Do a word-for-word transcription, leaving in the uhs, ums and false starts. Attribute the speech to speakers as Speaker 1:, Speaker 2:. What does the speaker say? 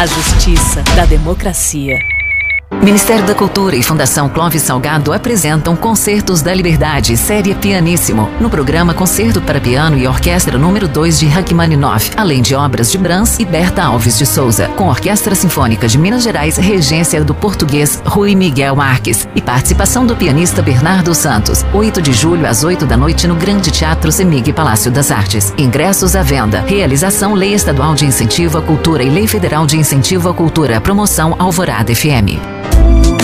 Speaker 1: A justiça da democracia.
Speaker 2: Ministério da Cultura e Fundação Clóvis Salgado apresentam Concertos da Liberdade, série Pianissimo, no programa Concerto para Piano e Orquestra número dois de Rachmaninoff, além de obras de Brahms e Berta Alves de Souza, com Orquestra Sinfônica de Minas Gerais, regência do português Rui Miguel Marques e participação do pianista Bernardo Santos. oito de julho às oito da noite no Grande Teatro Semig Palácio das Artes. Ingressos à venda. Realização Lei Estadual de Incentivo à Cultura e Lei Federal de Incentivo à Cultura. Promoção Alvorada F M.